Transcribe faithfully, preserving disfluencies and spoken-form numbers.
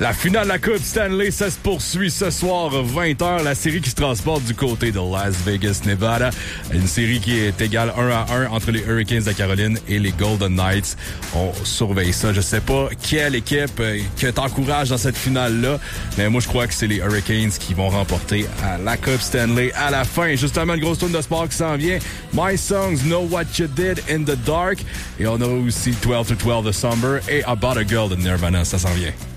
La finale de la Coupe Stanley, ça se poursuit ce soir, vingt heures. La série qui se transporte du côté de Las Vegas, Nevada. Une série qui est égale un à un entre les Hurricanes de Caroline et les Golden Knights. On surveille ça. Je sais pas quelle équipe euh, que t'encourage dans cette finale-là, mais moi, je crois que c'est les Hurricanes qui vont remporter à la Coupe Stanley à la fin. Justement, une grosse tourne de sport qui s'en vient. My Songs, Know What You Did in the Dark. Et on a aussi twelve to twelve de Somber et About a Girl de Nirvana. Ça s'en vient.